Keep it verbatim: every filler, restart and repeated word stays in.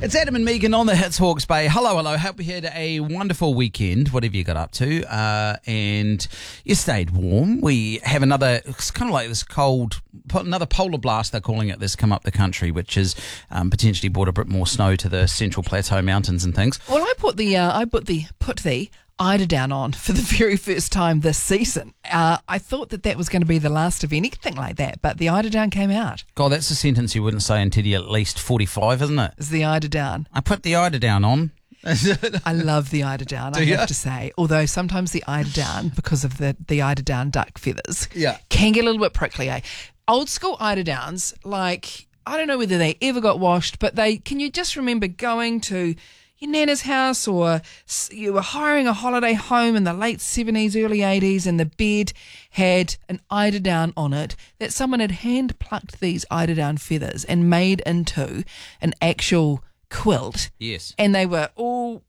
It's Adam and Megan on the Hits Hawke's Bay. Hello, hello. Hope you had a wonderful weekend, whatever you got up to, uh, and you stayed warm. We have another, it's kind of like this cold, another polar blast, they're calling it, this come up the country, which has um, potentially brought a bit more snow to the Central Plateau Mountains and things. Well, I put the, uh, I put the, put the eiderdown on for the very first time this season. Uh, I thought that that was going to be the last of anything like that, but the eiderdown came out. God, that's a sentence you wouldn't say until you're at least forty-five, isn't it? It's the eiderdown. I put the eiderdown on. I love the eiderdown, I Do have ya? to say. Although sometimes the eiderdown, because of the, the eiderdown duck feathers, Yeah. can get a little bit prickly, eh? Old school eiderdowns, like, I don't know whether they ever got washed, but they, can you just remember going to your nana's house, or s- you were hiring a holiday home in the late seventies, early eighties, and the bed had an eiderdown on it, that someone had hand plucked these eiderdown feathers and made into an actual quilt. Yes. And they were all